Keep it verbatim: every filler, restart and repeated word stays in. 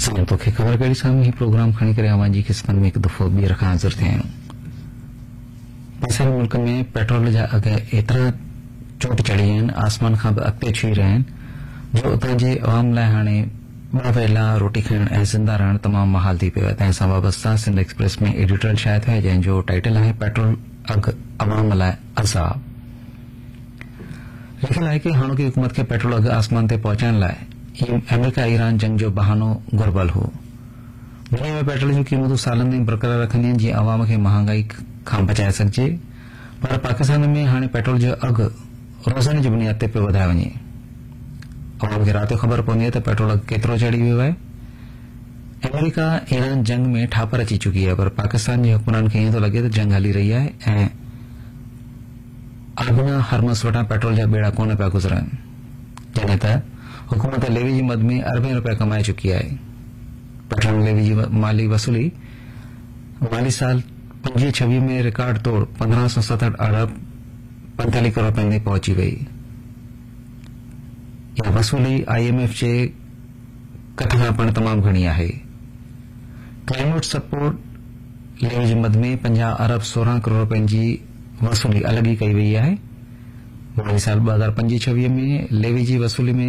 असां तोखे ख़बर कहिड़ी साम्हूं ही प्रोग्राम खणी करे अवां जी क़िस्मत में हिकु दफ़ो ॿीहर खां हाज़िर थिया आहियूं। पासे मुल्क में पेट्रोल जा अघ एतिरा चोट चढ़ी आहिनि, आसमान खां बि अॻिते छुई रहिया आहिनि, जो उतां जे अवाम लाइ हाणे ॿ वेला रोटी खाइण ऐं ज़िंदा रहण तमामु महाल थी पियो आहे। तंहिं सां वाबस्ता सिंध एक्सप्रेस में एडिटोरियल शाया थियो आहे, जंहिंजो टाइटल आहे पेट्रोल अघ अवाम लाइ अज़ाब। लिखियलु आहे कि हाणोकी हुकूमत खे पेट्रोल अघ आसमान ते पहुचाइण लाइ अमेरिका ईरान जंग जो बहानो घुर्बल हो। दुनिया में पेट्रोल जूं क़ीमतूं सालनि ताईं बरक़रार रखंदी आहिनि जीअं अवाम खे महांगाई खां बचाए सघिजे, पर पाकिस्तान में हाणे पेट्रोल जो अघ रोज़ाने जी बुनियाद ते पियो वधाए वञे। अवाम खे राति जो ख़बर पवंदी आहे त पेट्रोल अघ केतिरो चढ़ी वियो आहे। अमेरिका ईरान जंग में ठापर अची चुकी आहे, पर पाकिस्तान जे हुक्मरान खे ईअं थो लॻे त जंग हली रही आहे ऐं आबना हरमस वटां पेट्रोल जा बेड़ा कोन पिया गुज़रनि, जॾहिं त हुकूमत लेवी जी मद में अरबें रुपया कमाए चुकी आहे। पेट्रोल लेवी जी माली वसूली माली साल पंजवीह छवीह में रिकॉर्ड तोड़ पंद्रहं सौ सतहठि अरब पंतालीह करोड़ रुपयनि ताईं पहुची वई। इहा वसूली आईएमएफ जे कथ खां पिणु तमामु घणी आहे। क्लाइमेट सपोर्ट लेवी जी मद में पंजाह अरब सोरहं करोड़ रुपयनि जी वसूली अलॻि ई कई वई आहे। माली साल ॿ हज़ार पंजवीह छवीह में लेवी जी वसूली में